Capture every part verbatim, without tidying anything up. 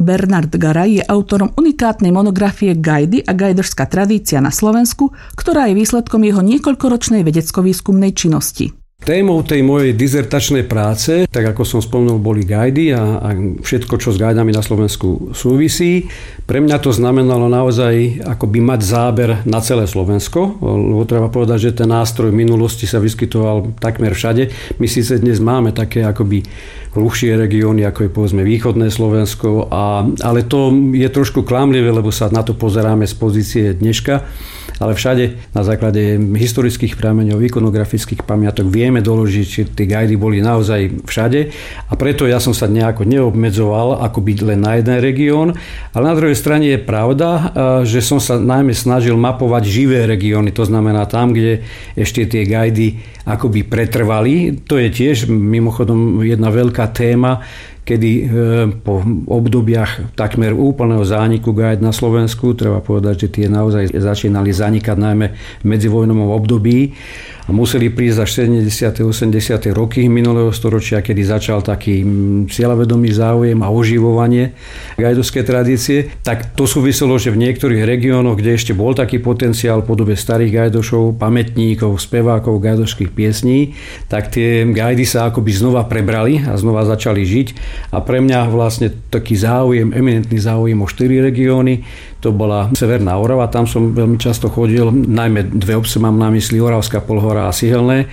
Bernard Garaj je autorom unikátnej monografie Gajdy a gajdošská tradícia na Slovensku, ktorá je výsledkom jeho niekoľkoročnej vedecko-výskumnej činnosti. Témou tej mojej dizertačnej práce, tak ako som spomenul, boli gajdy a, a všetko, čo s gajdami na Slovensku súvisí. Pre mňa to znamenalo naozaj akoby mať záber na celé Slovensko, lebo treba povedať, že ten nástroj v minulosti sa vyskytoval takmer všade. My síce dnes máme také akoby hluchšie regióny, ako je povedzme východné Slovensko, a, ale to je trošku klamlivé, lebo sa na to pozeráme z pozície dneška. Ale všade na základe historických prameňov, ikonografických pamiatok vieme doložiť, že tie gajdy boli naozaj všade, a preto ja som sa nejako neobmedzoval ako byť len na jeden región. Ale na druhej strane je pravda, že som sa najmä snažil mapovať živé regióny, to znamená tam, kde ešte tie gajdy akoby pretrvali. To je tiež mimochodom jedna veľká téma, kedy po obdobiach takmer úplného zániku gajd na Slovensku, treba povedať, že tie naozaj začínali zanikať najmä v medzivojnovom období a museli prísť až sedemdesiate osemdesiate roky minulého storočia, kedy začal taký cieľavedomý záujem a oživovanie gajdovskej tradície. Tak to súviselo, že v niektorých regiónoch, kde ešte bol taký potenciál v podobe starých gajdošov, pamätníkov, spevákov gajdošských piesní, tak tie gajdy sa akoby znova prebrali a znova začali žiť. A pre mňa vlastne taký záujem, eminentný záujem o štyri regióny, to bola Severná Orava, tam som veľmi často chodil, najmä dve obce mám na mysli, Oravská Polhora a Sihelné.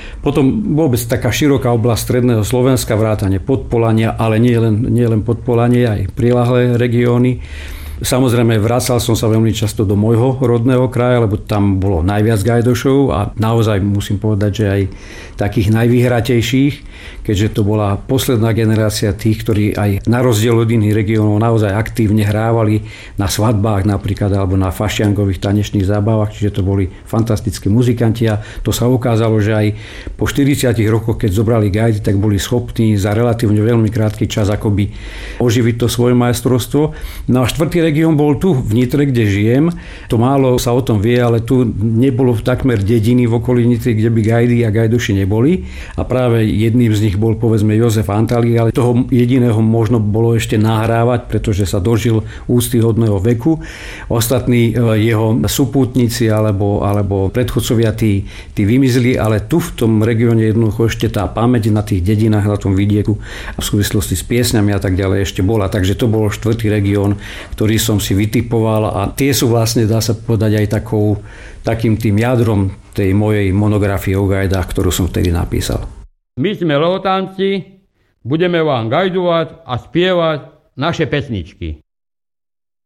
Potom vôbec taká široká oblasť stredného Slovenska, vrátane Podpolania, ale nie len, nie len Podpolanie, aj prilahlé regióny. Samozrejme, vracal som sa veľmi často do môjho rodného kraja, lebo tam bolo najviac gajdošov a naozaj musím povedať, že aj takých najvyhratejších, keďže to bola posledná generácia tých, ktorí aj na rozdiel od iných regiónov naozaj aktívne hrávali na svadbách napríklad alebo na fašiangových tanečných zábavách, čiže to boli fantastickí muzikanti a to sa ukázalo, že aj po štyridsiatich rokoch, keď zobrali gajdy, tak boli schopní za relatívne veľmi krátky čas akoby oživiť to svoje majstrovstvo. No a štvrtý región bol tu v Nitre, kde žijem. To málo sa o tom vie, ale tu nebolo takmer dediny v okolí Nitry, kde by gajdy a gajdoši neboli. A práve jedným z nich bol povedzme Jozef Antalik, ale toho jediného možno bolo ešte nahrávať, pretože sa dožil úctyhodného veku. Ostatní jeho súputníci alebo, alebo predchodcovia tí, tí vymizli, ale tu v tom regióne jednoducho ešte tá pamäť na tých dedinách, na tom vidieku v súvislosti s piesňami a tak ďalej ešte bola. Takže to bol štvrtý región, ktorý som si vytipoval a tie sú vlastne, dá sa povedať, aj takou, takým tým jadrom tej mojej monografie o gajdách, ktorú som vtedy napísal. My sme Lehotánci, budeme vám gajdovať a spievať naše pesničky.